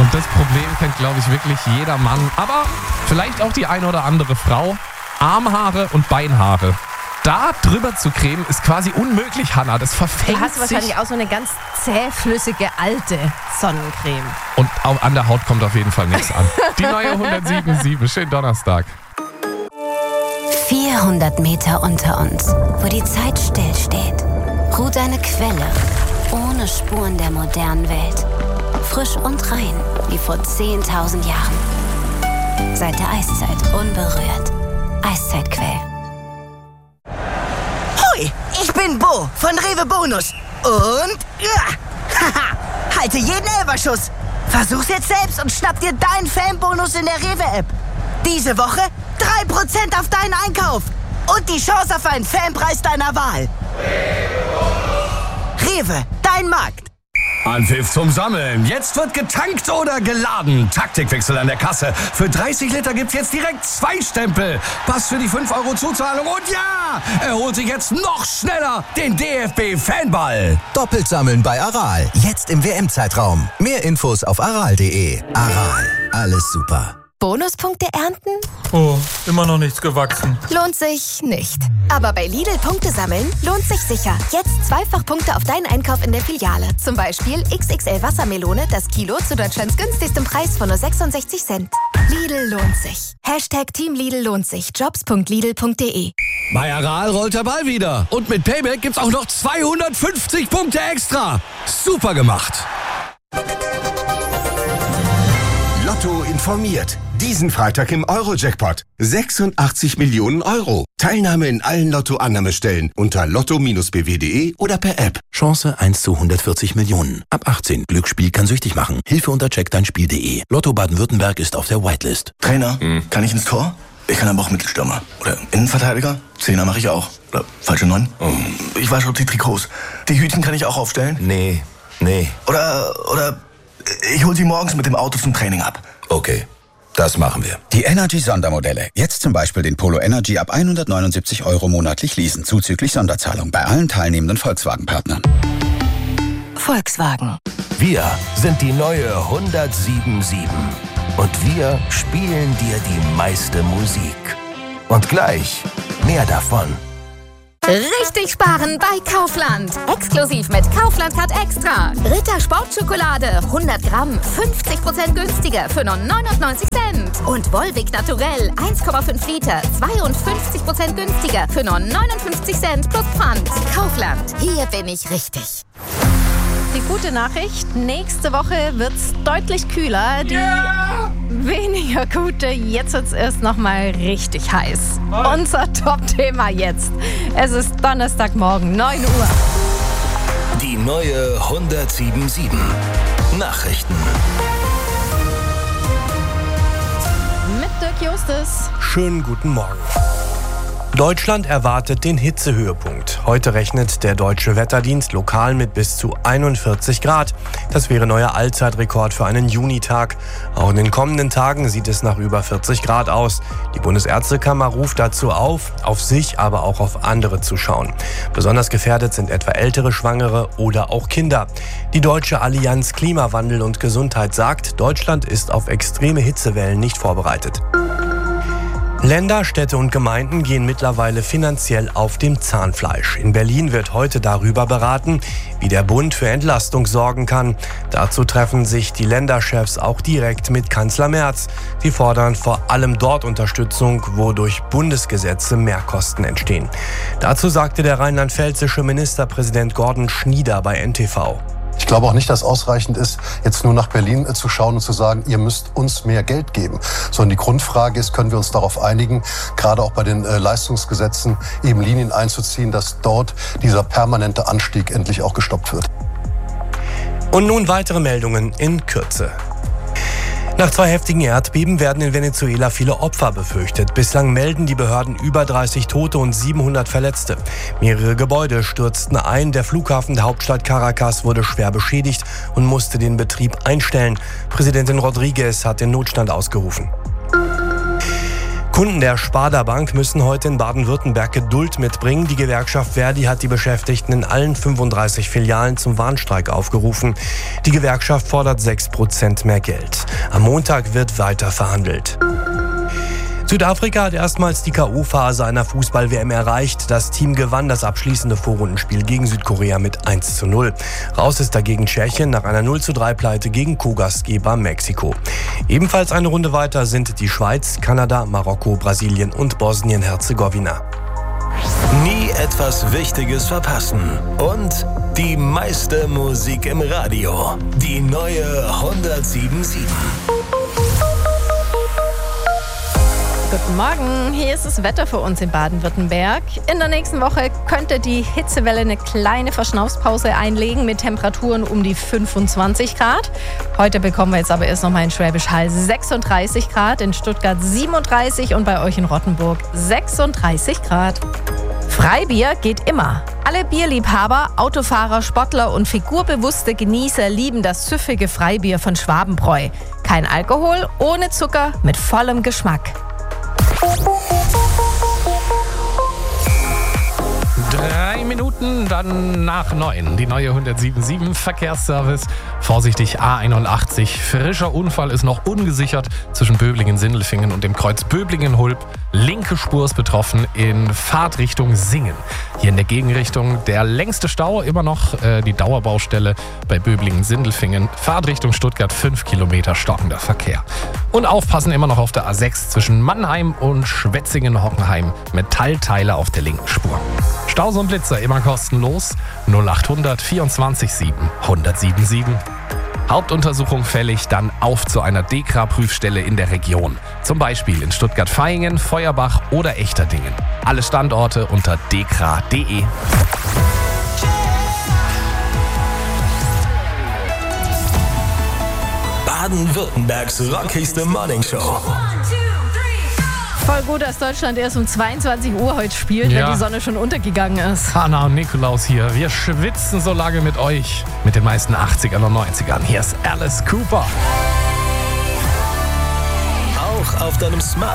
Und das Problem kennt, glaube ich, wirklich jeder Mann, aber vielleicht auch die eine oder andere Frau. Armhaare und Beinhaare. Da drüber zu cremen, ist quasi unmöglich, Hannah. Das verfängt Du hast sich. wahrscheinlich auch so eine ganz zähflüssige alte Sonnencreme. Und auch an der Haut kommt auf jeden Fall nichts an. Die neue 107.7. Schönen Donnerstag. 400 Meter unter uns, wo die Zeit stillsteht, ruht eine Quelle ohne Spuren der modernen Welt. Frisch und rein, wie vor 10.000 Jahren. Seit der Eiszeit unberührt. Eiszeitquell. Hui, ich bin Bo von Rewe Bonus. Und halte jeden Elberschuss. Versuch's jetzt selbst und schnapp dir deinen Fanbonus in der Rewe-App. Diese Woche 3% auf deinen Einkauf. Und die Chance auf einen Fanpreis deiner Wahl. Rewe, dein Markt. Anpfiff zum Sammeln. Jetzt wird getankt oder geladen. Taktikwechsel an der Kasse. Für 30 Liter gibt's jetzt direkt 2 Stempel. Pass für die 5 € Zuzahlung. Und ja, er holt sich jetzt noch schneller den DFB-Fanball. Doppelt sammeln bei Aral. Jetzt im WM-Zeitraum. Mehr Infos auf aral.de. Aral. Alles super. Bonuspunkte ernten? Oh, immer noch nichts gewachsen. Lohnt sich nicht. Aber bei Lidl Punkte sammeln lohnt sich sicher. Jetzt Zweifachpunkte auf deinen Einkauf in der Filiale. Zum Beispiel XXL Wassermelone, das Kilo zu Deutschlands günstigstem Preis von nur 66 Cent. Lidl lohnt sich. Hashtag Team Lidl lohnt sich. Jobs.lidl.de. Bei Aral rollt der Ball wieder. Und mit Payback gibt's auch noch 250 Punkte extra. Super gemacht. Lotto informiert. Diesen Freitag im Euro-Jackpot. 86 Millionen Euro. Teilnahme in allen Lotto-Annahmestellen unter lotto-bw.de oder per App. Chance 1 zu 140 Millionen. Ab 18. Glücksspiel kann süchtig machen. Hilfe unter checkdeinspiel.de. Lotto Baden-Württemberg ist auf der Whitelist. Trainer, kann ich ins Tor? Ich kann aber auch Mittelstürmer. Oder Innenverteidiger? Zehner mache ich auch. Oder falsche 9? Ich wasche die Trikots. Die Hütchen kann ich auch aufstellen? Nee. Oder ich hol sie morgens mit dem Auto zum Training ab. Okay, das machen wir. Die Energy-Sondermodelle. Jetzt zum Beispiel den Polo Energy ab 179 € monatlich leasen, zuzüglich Sonderzahlung bei allen teilnehmenden Volkswagen-Partnern. Volkswagen. Wir sind die neue 107.7. Und wir spielen dir die meiste Musik. Und gleich mehr davon. Richtig sparen bei Kaufland. Exklusiv mit Kaufland Card Extra. Ritter Sportschokolade 100 Gramm 50% günstiger für nur 99 Cent. Und Volvic Naturell 1,5 Liter 52% günstiger für nur 59 Cent plus Pfand. Kaufland, hier bin ich richtig. Die gute Nachricht, nächste Woche wird's deutlich kühler. Die weniger gute, jetzt wird's erst nochmal richtig heiß. Unser Top-Thema jetzt. Es ist Donnerstagmorgen, 9 Uhr. Die neue 107.7. Nachrichten. Mit Dirk Justus. Schönen guten Morgen. Deutschland erwartet den Hitzehöhepunkt. Heute rechnet der Deutsche Wetterdienst lokal mit bis zu 41 Grad. Das wäre neuer Allzeitrekord für einen Junitag. Auch in den kommenden Tagen sieht es nach über 40 Grad aus. Die Bundesärztekammer ruft dazu auf sich, aber auch auf andere zu schauen. Besonders gefährdet sind etwa ältere Schwangere oder auch Kinder. Die Deutsche Allianz Klimawandel und Gesundheit sagt, Deutschland ist auf extreme Hitzewellen nicht vorbereitet. Länder, Städte und Gemeinden gehen mittlerweile finanziell auf dem Zahnfleisch. In Berlin wird heute darüber beraten, wie der Bund für Entlastung sorgen kann. Dazu treffen sich die Länderchefs auch direkt mit Kanzler Merz. Sie fordern vor allem dort Unterstützung, wo durch Bundesgesetze Mehrkosten entstehen. Dazu sagte der rheinland-pfälzische Ministerpräsident Gordon Schnieder bei NTV. Ich glaube auch nicht, dass ausreichend ist, jetzt nur nach Berlin zu schauen und zu sagen, ihr müsst uns mehr Geld geben. Sondern die Grundfrage ist, können wir uns darauf einigen, gerade auch bei den Leistungsgesetzen eben Linien einzuziehen, dass dort dieser permanente Anstieg endlich auch gestoppt wird. Und nun weitere Meldungen in Kürze. Nach 2 heftigen Erdbeben werden in Venezuela viele Opfer befürchtet. Bislang melden die Behörden über 30 Tote und 700 Verletzte. Mehrere Gebäude stürzten ein. Der Flughafen der Hauptstadt Caracas wurde schwer beschädigt und musste den Betrieb einstellen. Präsidentin Rodriguez hat den Notstand ausgerufen. Kunden der Sparda Bank müssen heute in Baden-Württemberg Geduld mitbringen. Die Gewerkschaft Verdi hat die Beschäftigten in allen 35 Filialen zum Warnstreik aufgerufen. Die Gewerkschaft fordert 6% mehr Geld. Am Montag wird weiter verhandelt. Südafrika hat erstmals die K.O.-Phase einer Fußball-WM erreicht. Das Team gewann das abschließende Vorrundenspiel gegen Südkorea mit 1:0. Raus ist dagegen Tschechien nach einer 0:3-Pleite gegen Co-Gastgeber Mexiko. Ebenfalls eine Runde weiter sind die Schweiz, Kanada, Marokko, Brasilien und Bosnien-Herzegowina. Nie etwas Wichtiges verpassen. Und die meiste Musik im Radio. Die neue 107.7. Guten Morgen, hier ist das Wetter für uns in Baden-Württemberg. In der nächsten Woche könnte die Hitzewelle eine kleine Verschnaufspause einlegen mit Temperaturen um die 25 Grad. Heute bekommen wir jetzt aber erst noch mal in Schwäbisch Hall 36 Grad, in Stuttgart 37 und bei euch in Rottenburg 36 Grad. Freibier geht immer. Alle Bierliebhaber, Autofahrer, Sportler und figurbewusste Genießer lieben das süffige Freibier von Schwabenbräu. Kein Alkohol, ohne Zucker, mit vollem Geschmack. 3 Minuten, dann nach 9. Die neue 107.7 Verkehrsservice. Vorsichtig A81. Frischer Unfall ist noch ungesichert zwischen Böblingen-Sindelfingen und dem Kreuz Böblingen-Hulb. Linke Spur ist betroffen in Fahrtrichtung Singen. Hier in der Gegenrichtung der längste Stau, immer noch die Dauerbaustelle bei Böblingen-Sindelfingen. Fahrtrichtung Stuttgart 5 Kilometer stockender Verkehr. Und aufpassen immer noch auf der A6 zwischen Mannheim und Schwetzingen-Hockenheim. Metallteile auf der linken Spur. Staus und Blitzer immer kostenlos. 0800 24 7 1077. Hauptuntersuchung fällig, dann auf zu einer DEKRA-Prüfstelle in der Region. Zum Beispiel in Stuttgart-Vaihingen, Feuerbach oder Echterdingen. Alle Standorte unter dekra.de. Baden-Württembergs rockigste Morningshow. Voll gut, dass Deutschland erst um 22 Uhr heute spielt, Ja. wenn die Sonne schon untergegangen ist. Hanna und Nikolaus hier. Wir schwitzen so lange mit euch. Mit den meisten 80ern und 90ern. Hier ist Alice Cooper. Auch auf deinem Smart